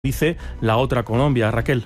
dice la otra Colombia, Raquel.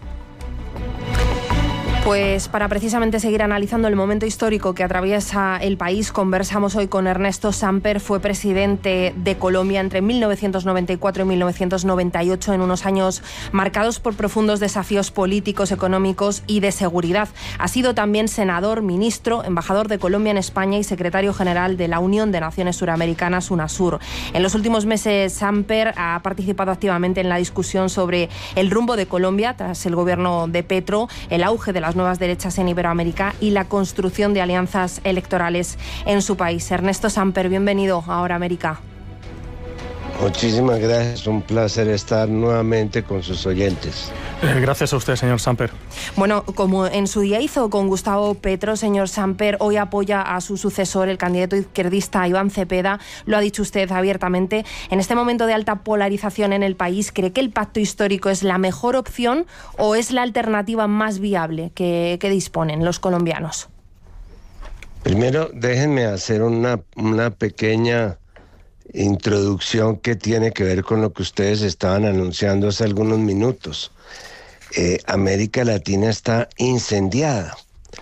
Pues para precisamente seguir analizando el momento histórico que atraviesa el país, conversamos hoy con Ernesto Samper. Fue presidente de Colombia entre 1994 y 1998, en unos años marcados por profundos desafíos políticos, económicos y de seguridad. Ha sido también senador, ministro, embajador de Colombia en España y secretario general de la Unión de Naciones Suramericanas, UNASUR. En los últimos meses, Samper ha participado activamente en la discusión sobre el rumbo de Colombia tras el gobierno de Petro, el auge de las nuevas derechas en Iberoamérica y la construcción de alianzas electorales en su país. Ernesto Samper, bienvenido a Ahora América. Muchísimas gracias, un placer estar nuevamente con sus oyentes. Gracias a usted, señor Samper. Bueno, como en su día hizo con Gustavo Petro, señor Samper, hoy apoya a su sucesor, el candidato izquierdista Iván Cepeda. Lo ha dicho usted abiertamente. En este momento de alta polarización en el país, ¿cree que el pacto histórico es la mejor opción o es la alternativa más viable que disponen los colombianos? Primero, déjenme hacer una pequeña introducción que tiene que ver con lo que ustedes estaban anunciando hace algunos minutos. América Latina está incendiada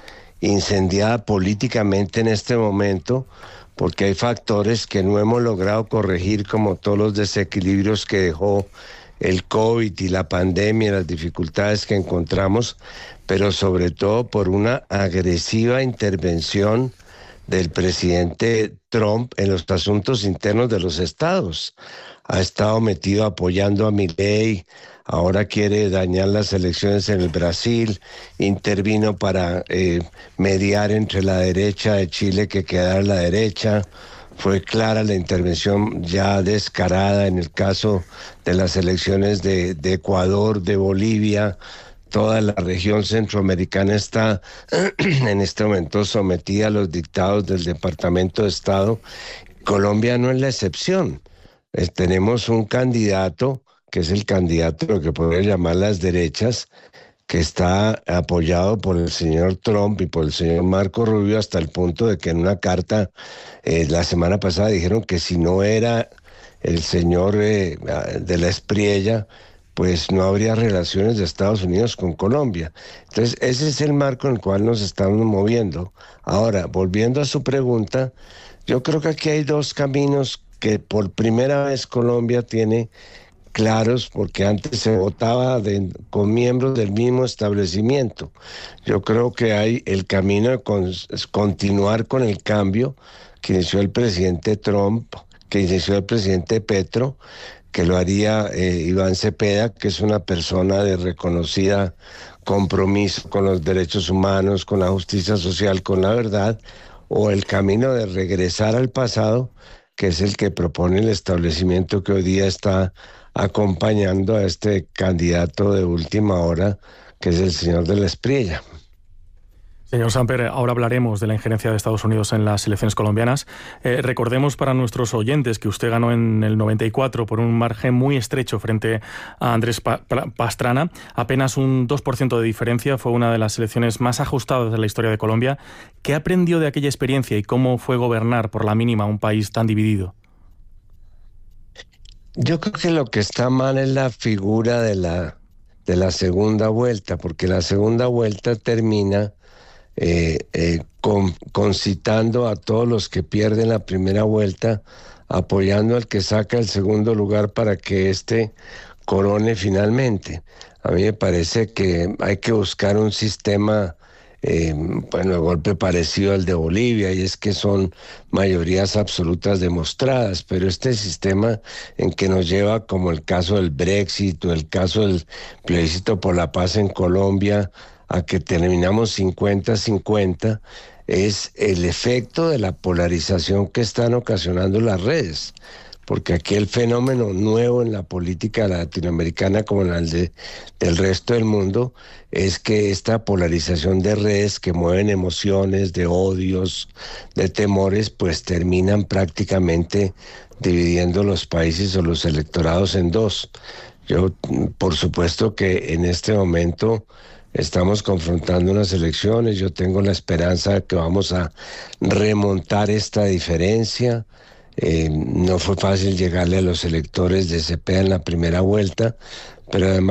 políticamente en este momento, porque hay factores que no hemos logrado corregir, como todos los desequilibrios que dejó el COVID y la pandemia, las dificultades que encontramos, pero sobre todo por una agresiva intervención del presidente Trump en los asuntos internos de los estados. Ha estado metido apoyando a Milei, ahora quiere dañar las elecciones en el Brasil, intervino para mediar entre la derecha de Chile, que quedara la derecha. Fue clara la intervención ya descarada en el caso de las elecciones de Ecuador, de Bolivia. Toda la región centroamericana está en este momento sometida a los dictados del Departamento de Estado. Colombia no es la excepción. Tenemos un candidato, que es el candidato de lo que podría llamar las derechas, que está apoyado por el señor Trump y por el señor Marco Rubio, hasta el punto de que en una carta la semana pasada dijeron que si no era el señor de la Espriella, pues no habría relaciones de Estados Unidos con Colombia. Entonces, ese es el marco en el cual nos estamos moviendo. Ahora, volviendo a su pregunta, yo creo que aquí hay dos caminos que por primera vez Colombia tiene claros, porque antes se votaba con miembros del mismo establecimiento. Yo creo que hay el camino de continuar con el cambio que inició el presidente Trump, que inició el presidente Petro, que lo haría Iván Cepeda, que es una persona de reconocida compromiso con los derechos humanos, con la justicia social, con la verdad, o el camino de regresar al pasado, que es el que propone el establecimiento que hoy día está acompañando a este candidato de última hora, que es el señor de la Espriella. Señor Samper, ahora hablaremos de la injerencia de Estados Unidos en las elecciones colombianas. Recordemos para nuestros oyentes que usted ganó en el 94 por un margen muy estrecho frente a Andrés Pastrana. Apenas un 2% de diferencia. Fue una de las elecciones más ajustadas de la historia de Colombia. ¿Qué aprendió de aquella experiencia y cómo fue gobernar por la mínima un país tan dividido? Yo creo que lo que está mal es la figura de la segunda vuelta, porque la segunda vuelta termina concitando a todos los que pierden la primera vuelta, apoyando al que saca el segundo lugar para que éste corone finalmente. A mí me parece que hay que buscar un sistema, de golpe parecido al de Bolivia, y es que son mayorías absolutas demostradas, pero este sistema en que nos lleva, como el caso del Brexit o el caso del plebiscito por la paz en Colombia, a que terminamos 50-50, es el efecto de la polarización que están ocasionando las redes, porque aquí el fenómeno nuevo en la política latinoamericana, como en el del resto del mundo, es que esta polarización de redes que mueven emociones, de odios, de temores, pues terminan prácticamente dividiendo los países o los electorados en dos. Yo, por supuesto que en este momento estamos confrontando unas elecciones. Yo tengo la esperanza de que vamos a remontar esta diferencia. No fue fácil llegarle a los electores de Cepeda en la primera vuelta, pero además